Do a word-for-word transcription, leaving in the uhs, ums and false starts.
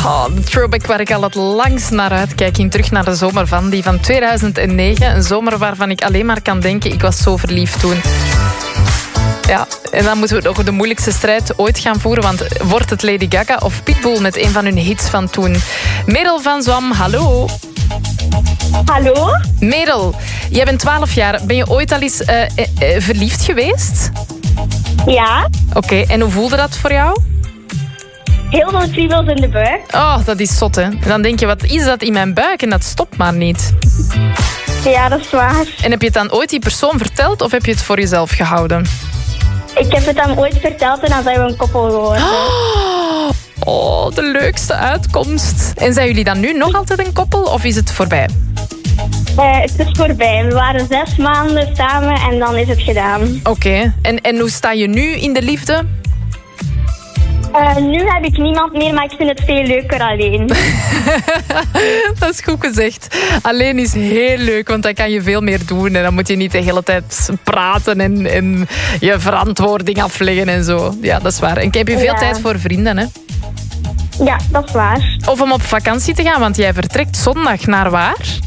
Oh, de throwback waar ik al het langst naar uitkijk. Ging terug naar de zomer van, die van tweeduizend negen. Een zomer waarvan ik alleen maar kan denken, ik was zo verliefd toen. Ja, en dan moeten we nog de moeilijkste strijd ooit gaan voeren. Want wordt het Lady Gaga of Pitbull met een van hun hits van toen? Merel van Zwam, hallo. Hallo? Merel, jij bent twaalf jaar. Ben je ooit al eens uh, uh, uh, verliefd geweest? Ja. Oké, okay, en hoe voelde dat voor jou? Heel veel kriebels in de buik. Oh, dat is zot, hè. En dan denk je, wat is dat in mijn buik? En dat stopt maar niet. Ja, dat is waar. En heb je het dan ooit die persoon verteld of heb je het voor jezelf gehouden? Ik heb het hem ooit verteld en dan zijn we een koppel geworden. Oh, oh, de leukste uitkomst. En zijn jullie dan nu nog altijd een koppel of is het voorbij? Uh, het is voorbij. We waren zes maanden samen en dan is het gedaan. Oké. Okay. En, en hoe sta je nu in de liefde? Uh, nu heb ik niemand meer, maar ik vind het veel leuker alleen. Dat is goed gezegd. Alleen is heel leuk, want dan kan je veel meer doen. En dan moet je niet de hele tijd praten en, en je verantwoording afleggen en zo. Ja, dat is waar. En ik heb je veel ja. tijd voor vrienden, hè? Ja, dat is waar. Of om op vakantie te gaan, want jij vertrekt zondag naar waar?